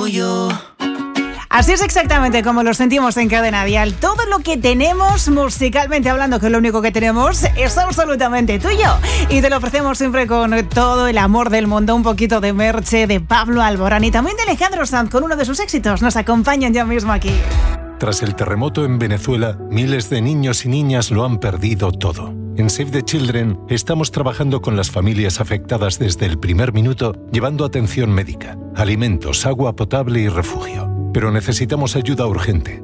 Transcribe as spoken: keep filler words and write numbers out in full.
tuyo. Así es exactamente como lo sentimos en Cadena Dial. Todo lo que tenemos, musicalmente hablando, que lo único que tenemos es absolutamente tuyo. Y te lo ofrecemos siempre con todo el amor del mundo. Un poquito de Merche, de Pablo Alborán y también de Alejandro Sanz con uno de sus éxitos. Nos acompañan ya mismo aquí. Tras el terremoto en Venezuela, miles de niños y niñas lo han perdido todo. En Save the Children estamos trabajando con las familias afectadas desde el primer minuto, llevando atención médica, alimentos, agua potable y refugio. Pero necesitamos ayuda urgente.